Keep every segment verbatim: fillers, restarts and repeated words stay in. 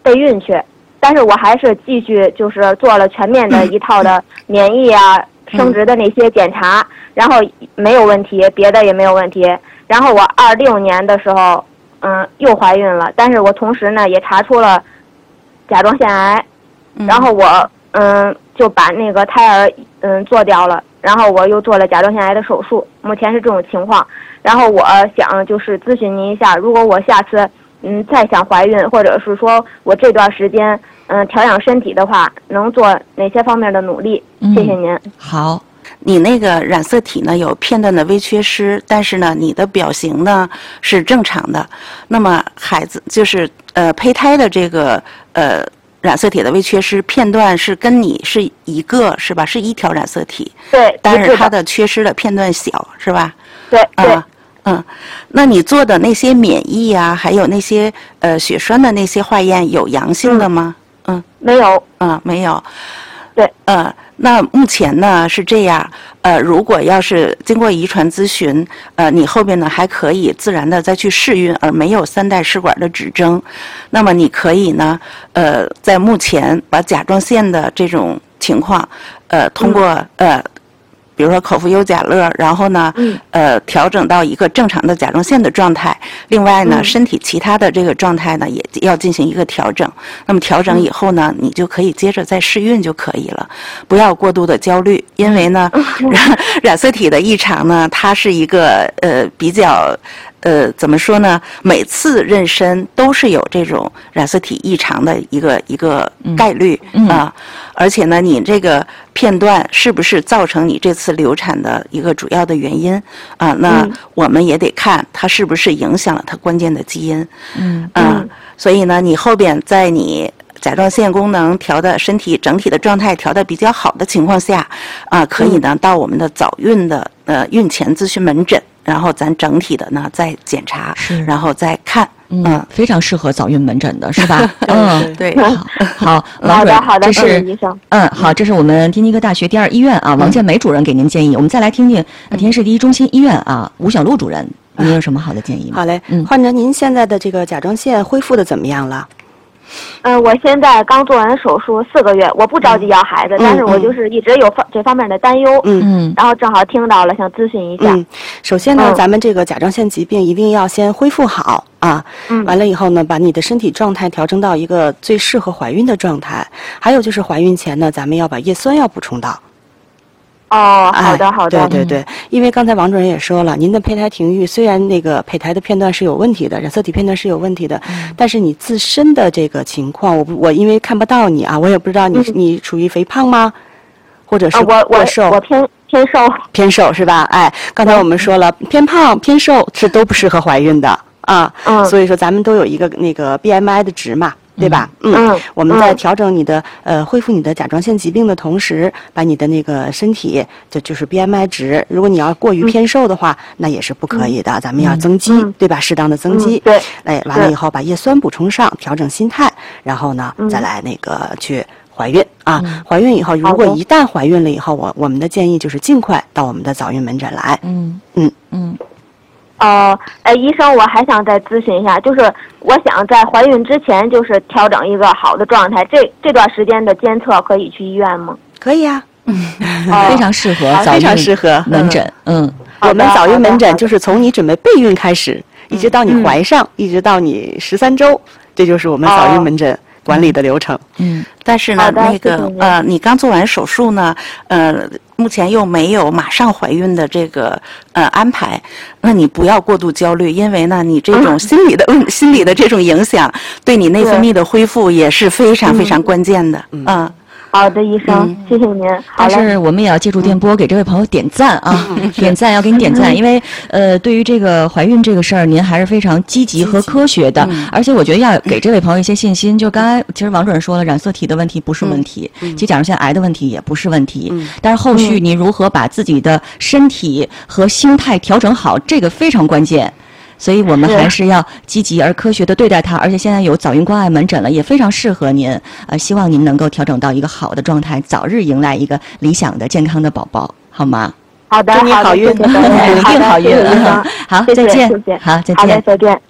备孕去，但是我还是继续就是做了全面的一套的免疫啊、生殖的那些检查，然后没有问题，别的也没有问题。然后我二六年的时候，嗯，又怀孕了，但是我同时呢也查出了甲状腺癌，然后我嗯就把那个胎儿嗯做掉了，然后我又做了甲状腺癌的手术，目前是这种情况。然后我想就是咨询您一下，如果我下次嗯再想怀孕，或者是说我这段时间嗯调养身体的话，能做哪些方面的努力？谢谢您。 嗯、好。你那个染色体呢有片段的微缺失，但是呢你的表型呢是正常的。那么孩子就是呃胚胎的这个呃染色体的微缺失片段是跟你是一个是吧？是一条染色体。 对。 但是它的缺失的片段小是吧？ 对对。 啊嗯，那你做的那些免疫啊，还有那些呃血栓的那些化验有阳性的吗？嗯， 嗯没有。 嗯，没有。 对。 呃，那目前呢是这样，呃，如果要是经过遗传咨询，呃，你后边呢还可以自然的再去试孕，而没有三代试管的指征，那么你可以呢，呃，在目前把甲状腺的这种情况，呃，通过、嗯、呃。比如说口服优甲乐，然后呢， 嗯、 呃，调整到一个正常的甲状腺的状态。另外呢， 嗯、 身体其他的这个状态呢，也要进行一个调整。那么调整以后呢，你就可以接着再试孕就可以了，不要过度的焦虑，因为呢，染染色体的异常呢，它是一个呃比较。呃，怎么说呢？每次妊娠都是有这种染色体异常的一个一个概率啊、 嗯嗯呃，而且呢，你这个片段是不是造成你这次流产的一个主要的原因啊、呃？那我们也得看它是不是影响了它关键的基因。 嗯嗯、呃，所以呢，你后边在你甲状腺功能调的身体整体的状态调的比较好的情况下，啊、呃，可以呢到我们的早孕的呃孕前咨询门诊。然后咱整体的呢再检查，然后再看， 嗯，嗯非常适合早孕门诊的是吧？ 嗯，对， 好，好，王主任， 好的， 这是嗯，好，这是我们天津医科大学第二医院啊，王建梅主任给您建议。我们再来听听天津市第一中心医院啊，吴小璐主任，您有什么好的建议吗？ 好嘞， 嗯， 患者您现在的这个甲状腺恢复的怎么样了？ 嗯、呃，我现在刚做完手术四个月，我不着急要孩子，嗯、但是我就是一直有方这方面的担忧， 嗯嗯， 然后正好听到了，想咨询一下。 嗯，首先呢， 嗯、 咱们这个甲状腺疾病一定要先恢复好啊， 嗯， 完了以后呢，把你的身体状态调整到一个最适合怀孕的状态。还有就是怀孕前呢，咱们要把叶酸要补充到。 哦，好的好的， 对对对，因为刚才王主任也说了，您的胚胎停育虽然那个胚胎的片段是有问题的，染色体片段是有问题的， 嗯、 但是你自身的这个情况，我我因为看不到你啊，我也不知道你、嗯、你属于肥胖吗，或者是过瘦？我我我偏偏瘦， 偏瘦是吧？哎，刚才我们说了，偏胖偏瘦是都不适合怀孕的啊， 嗯， 所以说咱们都有一个那个 B M I 的值嘛。对吧？ 嗯， 嗯我们在调整你的、嗯、呃恢复你的甲状腺疾病的同时，把你的那个身体就就是 B M I 值，如果你要过于偏瘦的话，嗯、那也是不可以的。嗯、咱们要增肌， 嗯、 对吧？适当的增肌。 嗯、对， 哎，完了以后把叶酸补充上，调整心态，然后呢， 嗯、 再来那个去怀孕啊。 嗯、 怀孕以后，如果一旦怀孕了以后，我我们的建议就是尽快到我们的早孕门诊来。 嗯嗯嗯。 哦，哎，医生，我还想再咨询一下，就是我想在怀孕之前就是调整一个好的状态，这这段时间的监测可以去医院吗？ 可以啊， 嗯，哦、非常适合早孕， 非常适合门诊。嗯， 嗯我们早孕门诊就是从你准备备孕开始，一直到你怀上， 嗯、 一直到你十三周，这就是我们早孕门诊。哦管理的流程， 嗯，但是呢，那个呃，你刚做完手术呢，呃，目前又没有马上怀孕的这个呃安排，那你不要过度焦虑，因为呢，你这种心理的、嗯、心理的这种影响，对你内分泌的恢复也是非常非常关键的，嗯。嗯好的，医生，嗯、谢谢您。 但是我们也要借助电波给这位朋友点赞啊，嗯、点赞要给你点赞，因为呃，对于这个怀孕这个事儿，您还是非常积极和科学的，嗯、而且我觉得要给这位朋友一些信心。就刚才其实王主任说了，染色体的问题不是问题，嗯、其实甲状腺癌的问题也不是问题，嗯、但是后续你如何把自己的身体和心态调整好，这个非常关键。所以我们还是要积极而科学的对待它，而且现在有早孕关爱门诊了，也非常适合您。呃，希望您能够调整到一个好的状态，早日迎来一个理想的健康的宝宝，好吗？ 好的， 祝你好运， 一定好运。好， 再见。 好，再见。 好的，再见。 好。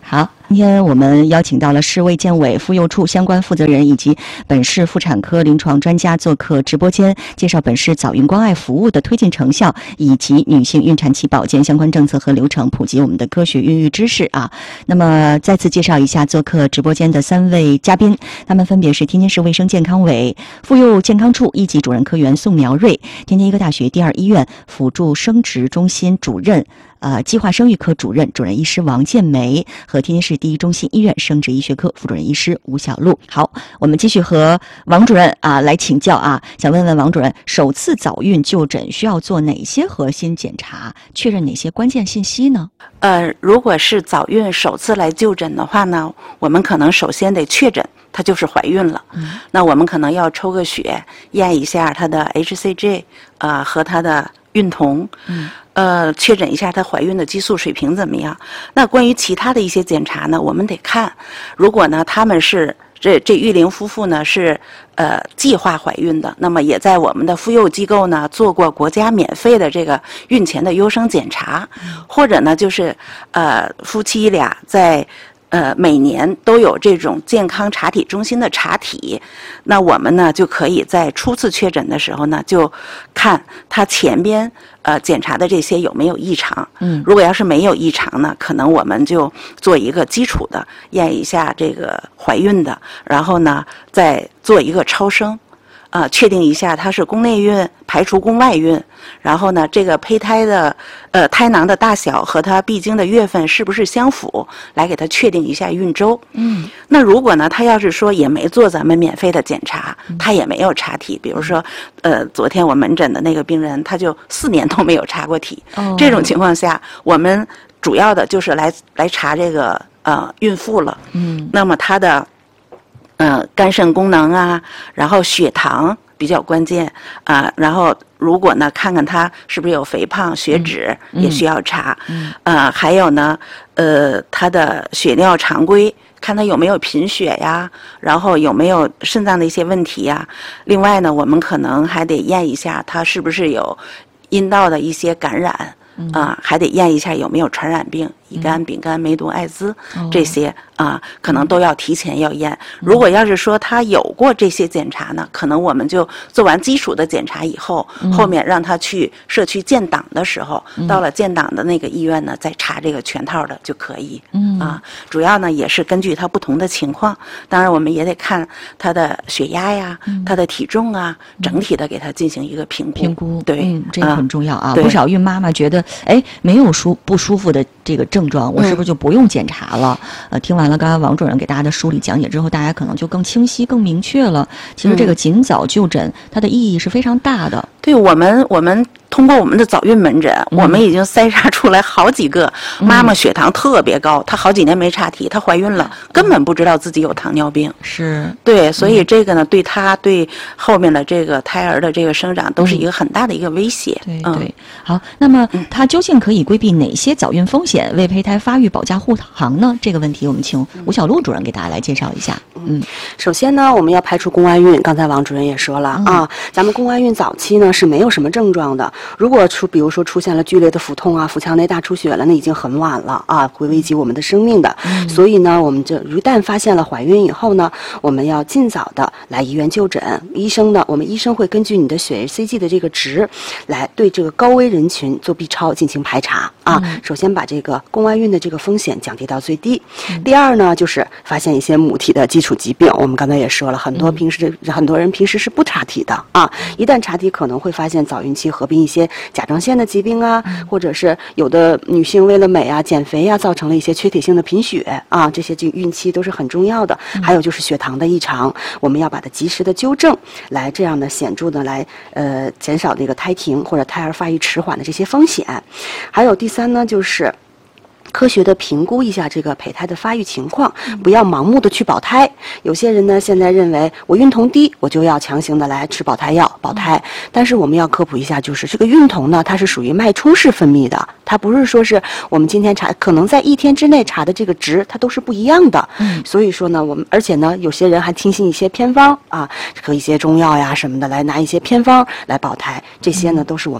今天我们邀请到了市卫健委妇幼处相关负责人以及本市妇产科临床专家做客直播间，介绍本市早孕关爱服务的推进成效，以及女性孕产期保健相关政策和流程，普及我们的科学孕育知识啊。那么再次介绍一下做客直播间的三位嘉宾，他们分别是天津市卫生健康委妇幼健康处一级主任科员宋苗瑞，天津医科大学第二医院辅助生殖中心主任呃，计划生育科主任、主任医师王建梅和天津市第一中心医院生殖医学科副主任医师吴小璐。好，我们继续和王主任啊来请教啊，想问问王主任，首次早孕就诊需要做哪些核心检查，确认哪些关键信息呢？ 呃，如果是早孕首次来就诊的话呢，我们可能首先得确诊她就是怀孕了。嗯，那我们可能要抽个血，验一下她的 H C G 呃和她的孕酮。嗯。呃，确诊一下她怀孕的激素水平怎么样？那关于其他的一些检查呢，我们得看，如果呢他们是这这育龄夫妇呢是呃计划怀孕的，那么也在我们的妇幼机构呢做过国家免费的这个孕前的优生检查，或者呢就是呃夫妻俩在呃每年都有这种健康查体中心的查体，那我们呢就可以在初次确诊的时候呢就看他前边呃检查的这些有没有异常。嗯，如果要是没有异常呢，可能我们就做一个基础的验一下这个怀孕的，然后呢再做一个超声。呃，确定一下它是宫内孕，排除宫外孕，然后呢，这个胚胎的呃胎囊的大小和它必经的月份是不是相符，来给它确定一下孕周。嗯，那如果呢，他要是说也没做咱们免费的检查，他也没有查体，比如说，呃，昨天我门诊的那个病人，他就四年都没有查过体，哦、这种情况下，我们主要的就是来来查这个呃孕妇了。嗯，那么他的。嗯、呃，肝肾功能啊，然后血糖比较关键啊、呃，然后如果呢，看看他是不是有肥胖、血脂、嗯、也需要查，嗯，呃，还有呢，呃，他的血尿常规，看他有没有贫血呀，然后有没有肾脏的一些问题呀。另外呢，我们可能还得验一下他是不是有阴道的一些感染。啊、呃，还得验一下有没有传染病，乙肝、丙肝、梅毒、艾滋、嗯、这些啊、呃，可能都要提前要验。如果要是说他有过这些检查呢，可能我们就做完基础的检查以后，嗯、后面让他去社区建档的时候，嗯、到了建档的那个医院呢，再查这个全套的就可以。嗯啊，主要呢也是根据他不同的情况，当然我们也得看他的血压呀、嗯、他的体重啊，整体的给他进行一个评估。 评估对、 嗯，这个很重要啊。不少孕妈妈觉得。哎，没有舒不舒服的这个症状，我是不是就不用检查了？嗯、呃，听完了刚刚王主任给大家的梳理讲解之后，大家可能就更清晰、更明确了。其实这个尽早就诊，它的意义是非常大的。 对我们，我们通过我们的早孕门诊，嗯、我们已经筛查出来好几个妈妈血糖特别高，嗯、她好几年没查体，她怀孕了，根本不知道自己有糖尿病。 是， 对，所以这个呢，对她对后面的这个胎儿的这个生长都是一个很大的一个威胁。 对、嗯、对，好，那么她究竟可以规避哪些早孕风险，为胚胎发育保驾护航呢？这个问题，我们请吴小璐主任给大家来介绍一下。 嗯，首先呢，我们要排除宫外孕。刚才王主任也说了、嗯、啊，咱们宫外孕早期呢是没有什么症状的。如果出，比如说出现了剧烈的腹痛啊、腹腔内大出血了，那已经很晚了啊，会危及我们的生命的。嗯、所以呢，我们就一旦发现了怀孕以后呢，我们要尽早的来医院就诊。医生呢，我们医生会根据你的血 H C G 的这个值，来对这个高危人群做 B 超进行排查啊。嗯、首先把这个宫外孕的这个风险降低到最低。嗯、第二呢，就是发现一些母体的基础疾病。我们刚才也说了，很多平时、嗯、很多人平时是不查体的啊，一旦查体可能会发现早孕期合并一些甲状腺的疾病啊，嗯、或者是有的女性为了美啊、减肥啊，造成了一些缺铁性的贫血啊，这些这孕期都是很重要的。嗯、还有就是血糖的异常，我们要把它及时的纠正，来这样呢显著的来呃减少那个胎停或者胎儿发育迟缓的这些风险。还有第三呢，就是科学的评估一下这个胚胎的发育情况，不要盲目的去保胎。有些人呢现在认为我孕酮低，我就要强行的来吃保胎药保胎。但是我们要科普一下，就是这个孕酮呢，它是属于脉冲式分泌的，它不是说是我们今天查，可能在一天之内查的这个值，它都是不一样的。嗯，所以说呢，我们而且呢，有些人还听信一些偏方啊，喝一些中药呀什么的，来拿一些偏方来保胎，这些呢都是我们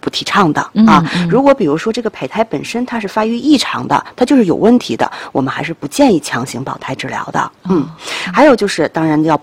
不提倡的、 嗯、 啊、 嗯。 如果比如说这个胚胎本身它是发育异常的，它就是有问题的，我们还是不建议强行保胎治疗的。嗯，还有就是当然要